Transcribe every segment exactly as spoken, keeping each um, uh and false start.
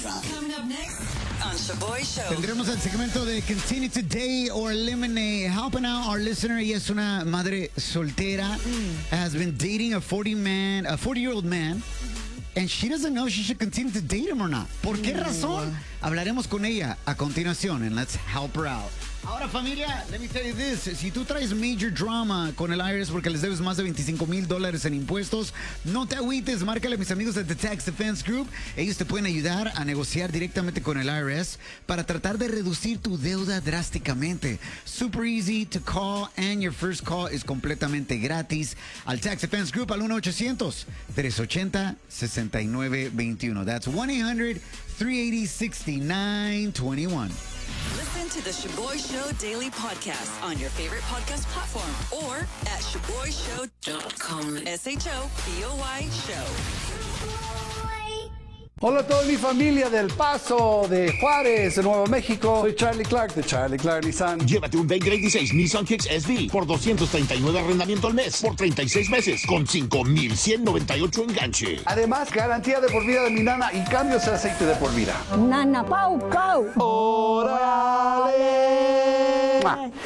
Coming up next on Shaboy Show. Tendremos el segmento de Continue to Date or Eliminate. Helping out our listener. Ella es una madre soltera. Mm. Has been dating a forty man, a forty year old man. And she doesn't know if she should continue to date him or not. ¿Por qué razón? Hablaremos con ella a continuación. And let's help her out. Ahora, familia, let me tell you this. Si tú traes major drama con el I R S porque les debes más de veinticinco mil dólares en impuestos, no te agüites. Márcale a mis amigos de The Tax Defense Group. Ellos te pueden ayudar a negociar directamente con el I R S para tratar de reducir tu deuda drásticamente. Super easy to call and your first call is completamente gratis. Al Tax Defense Group al uno ochocientos, tres ochenta, sesenta y nueve veintiuno. That's one eight hundred, three eighty, sixty-nine twenty-one. Listen to the Shaboy Show Daily Podcast on your favorite podcast platform or at shaboy show dot com. S H O B O Y Show. Hola a toda mi familia del Paso, de Juárez, de Nuevo México. Soy Charlie Clark de Charlie Clark Nissan. Llévate un veinte veintiséis Nissan Kicks S V por doscientos treinta y nueve arrendamiento al mes por treinta y seis meses con cinco mil ciento noventa y ocho enganche. Además, garantía de por vida de mi nana y cambios de aceite de por vida. Nana Pau Pau. ¡Órale!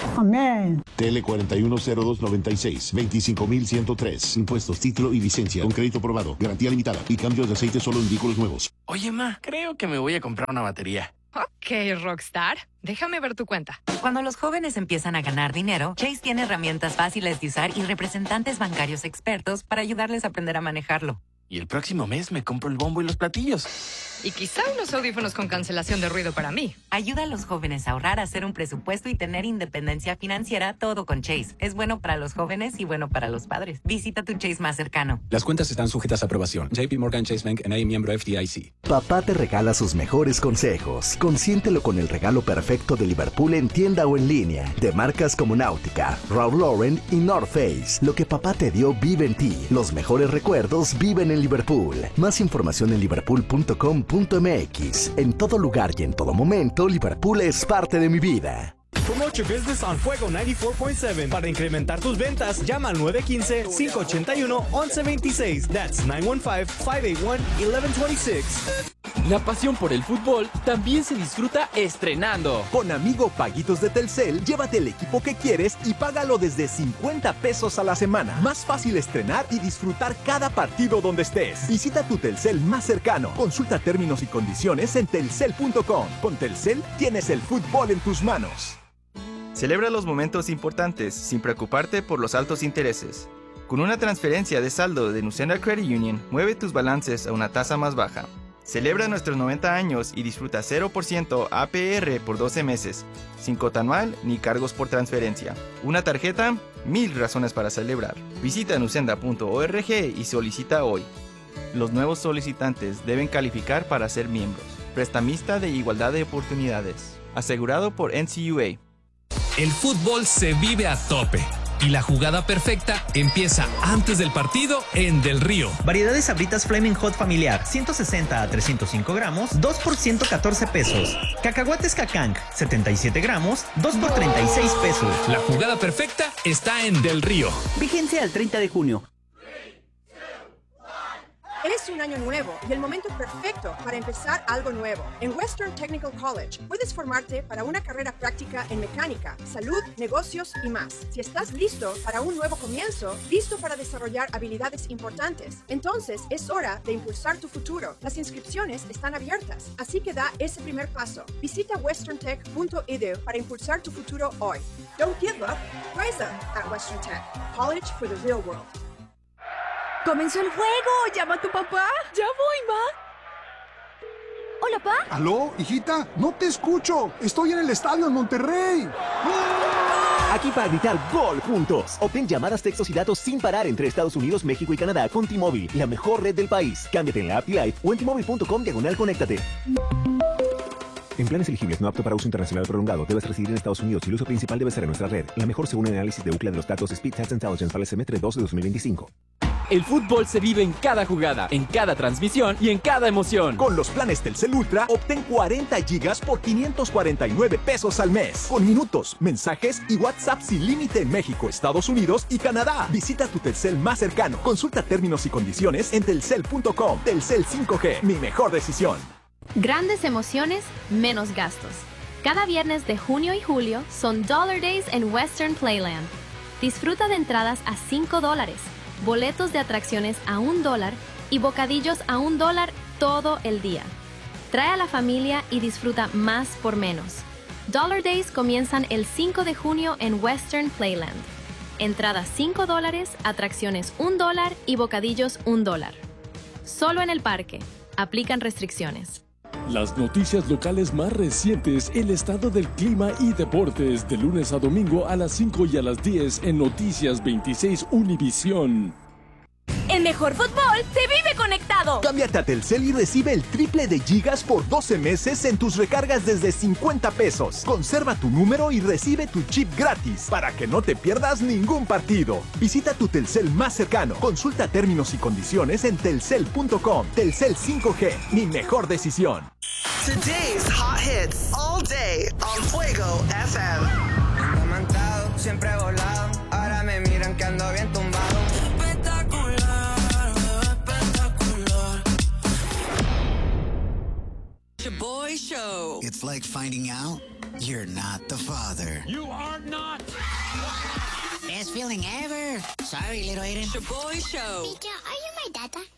Amén. T L cuatro uno cero dos nueve seis, veinticinco mil ciento tres. Impuestos, título y licencia. Con crédito aprobado. Garantía limitada. Y cambios de aceite solo en vehículos nuevos. Oye, ma, creo que me voy a comprar una batería. Ok, Rockstar. Déjame ver tu cuenta. Cuando los jóvenes empiezan a ganar dinero, Chase tiene herramientas fáciles de usar y representantes bancarios expertos para ayudarles a aprender a manejarlo. Y el próximo mes me compro el bombo y los platillos. Y quizá unos audífonos con cancelación de ruido para mí. Ayuda a los jóvenes a ahorrar, a hacer un presupuesto y tener independencia financiera, todo con Chase. Es bueno para los jóvenes y bueno para los padres. Visita tu Chase más cercano. Las cuentas están sujetas a aprobación. J P Morgan Chase Bank N A, miembro F D I C. Papá te regala sus mejores consejos. Consiéntelo con el regalo perfecto de Liverpool en tienda o en línea. De marcas como Nautica, Ralph Lauren y North Face. Lo que papá te dio vive en ti. Los mejores recuerdos viven en Liverpool. Más información en liverpool punto com punto m x. En todo lugar y en todo momento, Liverpool es parte de mi vida. Promote your business on Fuego noventa y cuatro punto siete. Para incrementar tus ventas, llama al nueve uno cinco, cinco ocho uno, once veintiséis. That's nueve uno cinco, cinco ocho uno, once veintiséis. La pasión por el fútbol también se disfruta estrenando. Con Amigo Paguitos de Telcel, llévate el equipo que quieres y págalo desde cincuenta pesos a la semana. Más fácil estrenar y disfrutar cada partido donde estés. Visita tu Telcel más cercano. Consulta términos y condiciones en telcel punto com. Con Telcel tienes el fútbol en tus manos. Celebra los momentos importantes sin preocuparte por los altos intereses. Con una transferencia de saldo de Nucena Credit Union, mueve tus balances a una tasa más baja. Celebra nuestros noventa años y disfruta cero por ciento A P R por doce meses, sin cuota anual ni cargos por transferencia. ¿Una tarjeta? Mil razones para celebrar. Visita nucenda punto org y solicita hoy. Los nuevos solicitantes deben calificar para ser miembros. Prestamista de igualdad de oportunidades. Asegurado por N C U A. El fútbol se vive a tope y la jugada perfecta empieza antes del partido en Del Río. Variedades Sabritas Flaming Hot familiar, ciento sesenta a trescientos cinco gramos, dos por ciento catorce pesos. Cacahuates Cacanc, setenta y siete gramos, dos por treinta y seis pesos. La jugada perfecta está en Del Río. Vigencia al treinta de junio. Es un año nuevo y el momento perfecto para empezar algo nuevo. En Western Technical College puedes formarte para una carrera práctica en mecánica, salud, negocios y más. Si estás listo para un nuevo comienzo, listo para desarrollar habilidades importantes, entonces es hora de impulsar tu futuro. Las inscripciones están abiertas, así que da ese primer paso. Visita western tech punto e d u para impulsar tu futuro hoy. Don't give up, rise up at Western Tech. College for the real world. ¡Comenzó el juego! ¡Llama a tu papá! ¡Ya voy, ma! ¿Hola, pa? ¿Aló, hijita? No te escucho. Estoy en el estadio en Monterrey. Aquí para gritar gol juntos. Obtén llamadas, textos y datos sin parar entre Estados Unidos, México y Canadá con T-Mobile, la mejor red del país. Cámbiate en la app Live o en T Mobile punto com diagonal conéctate. En planes elegibles no apto para uso internacional prolongado, debes residir en Estados Unidos y el uso principal debe ser en nuestra red. La mejor según el análisis de Ookla de los datos Speed Test Intelligence para el semestre dos de dos mil veinticinco. El fútbol se vive en cada jugada, en cada transmisión y en cada emoción. Con los planes Telcel Ultra, obtén cuarenta gigas por quinientos cuarenta y nueve pesos al mes. Con minutos, mensajes y WhatsApp sin límite en México, Estados Unidos y Canadá. Visita tu Telcel más cercano. Consulta términos y condiciones en telcel punto com. Telcel cinco G, mi mejor decisión. Grandes emociones, menos gastos. Cada viernes de junio y julio son Dollar Days en Western Playland. Disfruta de entradas a cinco dólares, boletos de atracciones a un dólar y bocadillos a un dólar todo el día. Trae a la familia y disfruta más por menos. Dollar Days comienzan el cinco de junio en Western Playland. Entradas cinco dólares, atracciones un dólar y bocadillos un dólar. Solo en el parque. Aplican restricciones. Las noticias locales más recientes, el estado del clima y deportes, de lunes a domingo a las cinco y a las diez en Noticias veintiséis Univisión. El mejor fútbol se vive conectado. Cámbiate a Telcel y recibe el triple de gigas por doce meses en tus recargas desde cincuenta pesos. Conserva tu número y recibe tu chip gratis para que no te pierdas ningún partido. Visita tu Telcel más cercano. Consulta términos y condiciones en telcel punto com. Telcel cinco G, mi mejor decisión. Today's hot hits all day on Fuego F M. Ando mantado, siempre volado. Ahora me miran que ando bien tumbado. Shaboy Show. It's like finding out you're not the father. You are not. Best feeling ever. Sorry, little Aiden. Shaboy Show. Are you my data?